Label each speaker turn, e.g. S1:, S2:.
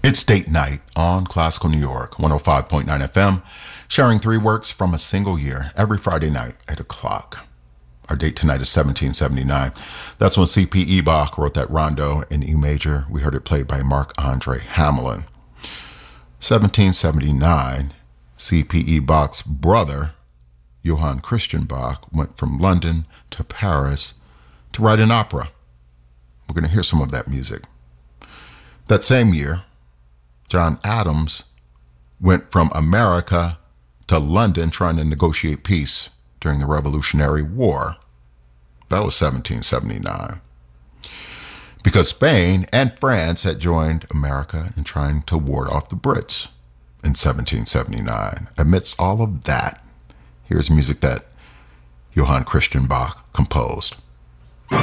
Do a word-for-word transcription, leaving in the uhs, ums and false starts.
S1: It's date night on Classical New York, one oh five point nine F M, sharing three works from a single year every Friday night at eight o'clock. Our date tonight is seventeen seventy-nine. That's when C P E Bach wrote that rondo in E major. We heard it played by Marc-Andre Hamelin. seventeen seventy-nine, C P E Bach's brother, Johann Christian Bach, went from London to Paris to write an opera. We're going to hear some of that music. That same year, John Adams went from America to London trying to negotiate peace during the Revolutionary War. That was seventeen seventy-nine. Because Spain and France had joined America in trying to ward off the Brits in seventeen seventy-nine. Amidst all of that, here's music that Johann Christian Bach composed.